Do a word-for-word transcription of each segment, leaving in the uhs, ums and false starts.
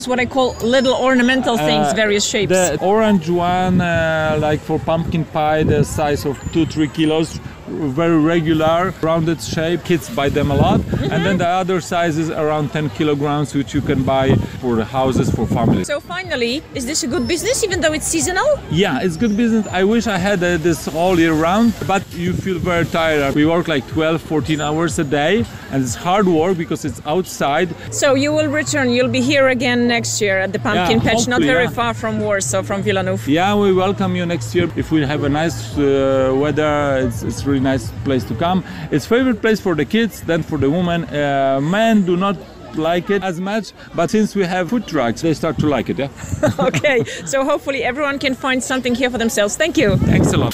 It's what I call little ornamental things, uh, various shapes. The orange one, uh, like for pumpkin pie, the size of two, three kilos, very regular, rounded shape. Kids buy them a lot. Mm-hmm. And then the other size is around ten kilograms, which you can buy for the houses, for families. So finally, is this a good business, even though it's seasonal? Yeah, it's good business. I wish I had uh, this all year round, but you feel very tired. We work like twelve, fourteen hours a day, and it's hard work because it's outside. So you will return, you'll be here again next year at the Pumpkin yeah, Patch, not very yeah. far from Warsaw, from Wilanów. Yeah, we welcome you next year. If we have a nice uh, weather, it's, it's a really nice place to come. It's favorite place for the kids, then for the women. Uh, men do not like it as much, but since we have food trucks, they start to like it, yeah? Okay, so hopefully everyone can find something here for themselves. Thank you. Thanks a lot.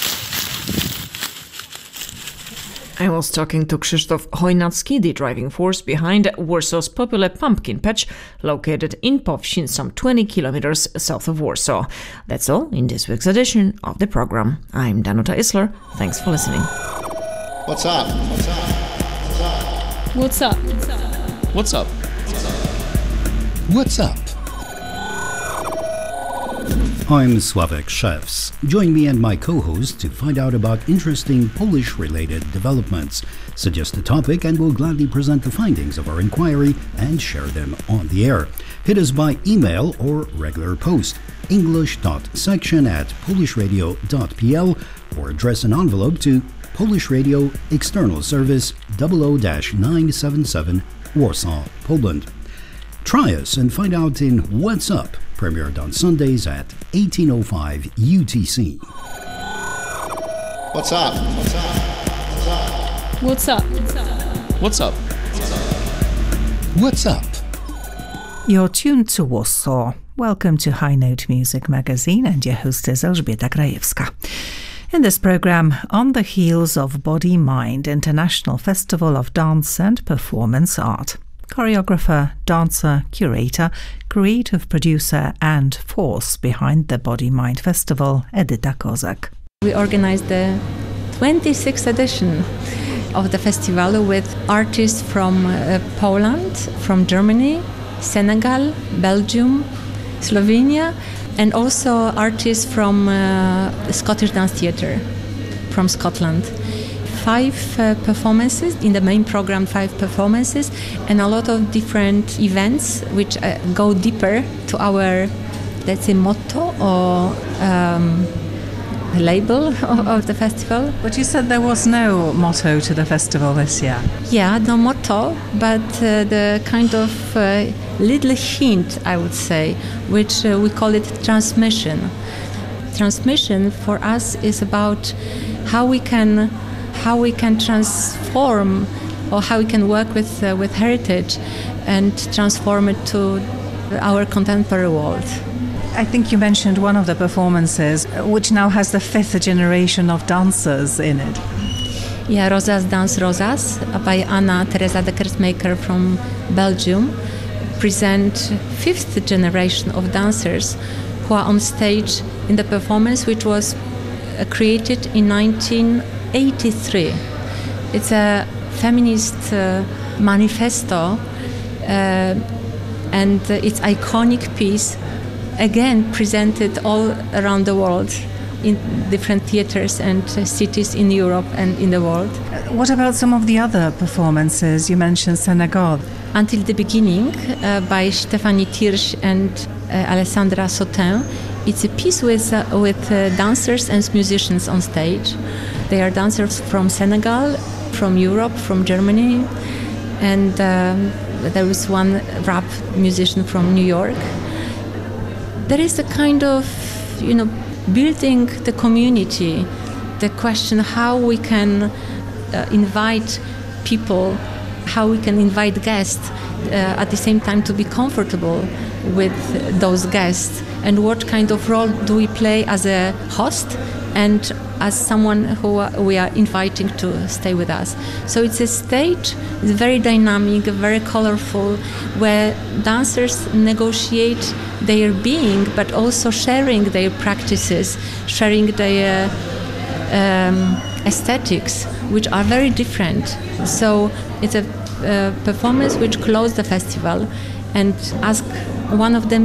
I was talking to Krzysztof Chojnacki, the driving force behind Warsaw's popular Pumpkin Patch, located in Powsin, some twenty kilometers south of Warsaw. That's all in this week's edition of the program. I'm Danuta Isler. Thanks for listening. What's up? What's up? What's up? What's up? What's up? I'm Sławek Szewc. Join me and my co-host to find out about interesting Polish-related developments. Suggest a topic and we'll gladly present the findings of our inquiry and share them on the air. Hit us by email or regular post, english.section at polishradio.pl, or address an envelope to Polish Radio External Service double oh nine seven seven, Warsaw, Poland. Try us and find out in What's Up, premiered on Sundays at eighteen oh five U T C. What's up? What's up? What's up? What's up? What's up? You're tuned to Warsaw. Welcome to High Note Music Magazine, and your host is Elżbieta Grajewska. In this program, on the heels of Body Mind International Festival of Dance and Performance Art, choreographer, dancer, curator, creative producer and force behind the Body Mind Festival, Edyta Kozak. We organized the twenty-sixth edition of the festival with artists from uh, Poland, from Germany, Senegal, Belgium, Slovenia, and also artists from uh, the Scottish Dance Theatre from Scotland. Five uh, performances in the main program, five performances, and a lot of different events which uh, go deeper to our, let's say, motto or um, label of, of the festival. But you said there was no motto to the festival this year. Yeah, no motto, but uh, the kind of uh, little hint, I would say, which uh, we call it transmission. Transmission for us is about how we can how we can transform or how we can work with uh, with heritage and transform it to our contemporary world. I think you mentioned one of the performances, which now has the fifth generation of dancers in it. Yeah, Rosas Dance Rosas by Anna Teresa de Kersmaker from Belgium present fifth generation of dancers who are on stage in the performance, which was uh, created in nineteen eighty-three. It's a feminist uh, manifesto uh, and uh, its iconic piece again presented all around the world in different theaters and uh, cities in Europe and in the world. What about some of the other performances? You mentioned Senegal. Until the Beginning uh, by Stéphanie Tirsch and uh, Alessandra Sautin. It's a piece with, uh, with uh, dancers and musicians on stage. They are dancers from Senegal, from Europe, from Germany, and um, there is one rap musician from New York. There is a kind of, you know, building the community, the question how we can uh, invite people, how we can invite guests uh, at the same time to be comfortable with those guests, and what kind of role do we play as a host and as someone who we are inviting to stay with us. So it's a stage, it's very dynamic, very colorful, where dancers negotiate their being, but also sharing their practices, sharing their um, aesthetics, which are very different. So it's a uh, performance which closed the festival and asked one of them